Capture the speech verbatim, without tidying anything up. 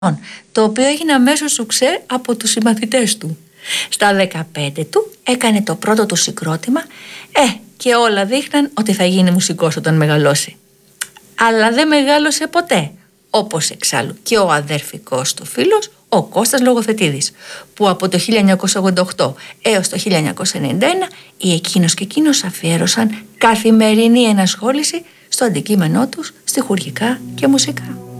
το οποίο έγινε αμέσως σουξέ από τους συμμαθητές του. Στα δεκαπέντε του έκανε το πρώτο του συγκρότημα, ε, και όλα δείχναν ότι θα γίνει μουσικός όταν μεγαλώσει. Αλλά δεν μεγάλωσε ποτέ, όπως εξάλλου και ο αδερφικός του φίλος, ο Κώστας Λογοθετίδης, που από το χίλια εννιακόσια ογδόντα οκτώ έως το χίλια εννιακόσια ενενήντα ένα οι εκείνος και εκείνος αφιέρωσαν καθημερινή ενασχόληση στο αντικείμενό τους, στιχουργικά και μουσικά.